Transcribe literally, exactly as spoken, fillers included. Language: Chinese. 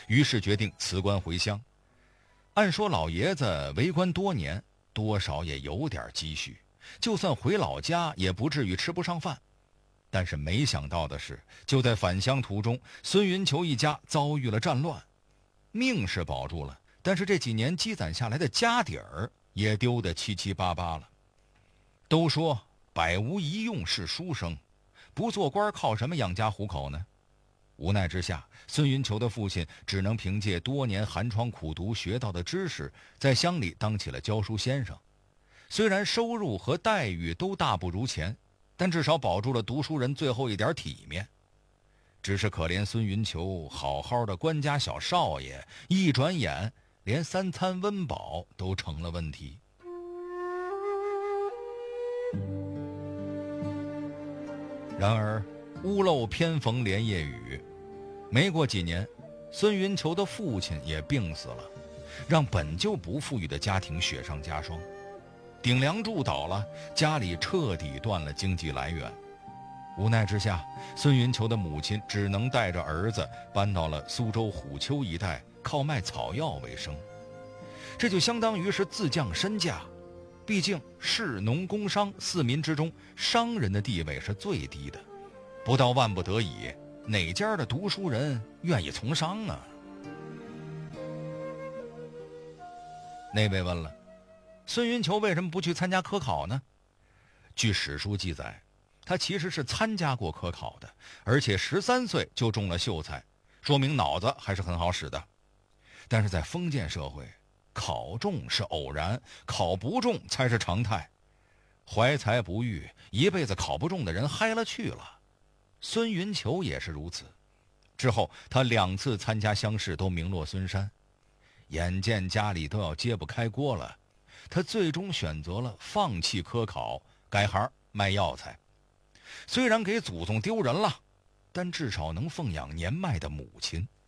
于是决定辞官回乡。按说老爷子为官多年，多少也有点积蓄，就算回老家也不至于吃不上饭。但是没想到的是，就在返乡途中，孙云球一家遭遇了战乱，命是保住了，但是这几年积攒下来的家底儿也丢得七七八八了。都说百无一用是书生，不做官靠什么养家糊口呢？无奈之下，孙云球的父亲只能凭借多年寒窗苦读学到的知识，在乡里当起了教书先生。虽然收入和待遇都大不如前，但至少保住了读书人最后一点体面。只是可怜孙云球好好的官家小少爷，一转眼连三餐温饱都成了问题。然而屋漏偏逢连夜雨，没过几年，孙云球的父亲也病死了，让本就不富裕的家庭雪上加霜。顶梁柱倒了，家里彻底断了经济来源。无奈之下，孙云球的母亲只能带着儿子搬到了苏州虎丘一带，靠卖草药为生。这就相当于是自降身价，毕竟士农工商四民之中，商人的地位是最低的，不到万不得已，哪家的读书人愿意从商啊？那位问了，孙云球为什么不去参加科考呢？据史书记载，他其实是参加过科考的，而且十三岁就中了秀才，说明脑子还是很好使的。但是在封建社会，考中是偶然，考不中才是常态。怀才不遇，一辈子考不中的人嗨了去了。孙云球也是如此。之后他两次参加乡试都名落孙山，眼见家里都要揭不开锅了，他最终选择了放弃科考，改行卖药材。虽然给祖宗丢人了，但至少能奉养年迈的母亲。